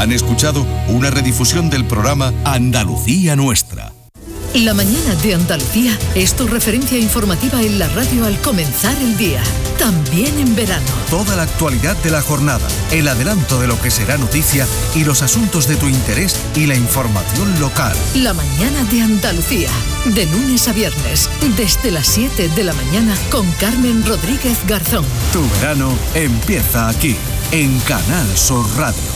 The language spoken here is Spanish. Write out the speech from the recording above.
Han escuchado una redifusión del programa Andalucía Nuestra. La mañana de Andalucía es tu referencia informativa en la radio al comenzar el día, también en verano. Toda la actualidad de la jornada, el adelanto de lo que será noticia y los asuntos de tu interés y la información local. La mañana de Andalucía, de lunes a viernes, desde las 7 de la mañana con Carmen Rodríguez Garzón. Tu verano empieza aquí, en Canal Sur Radio.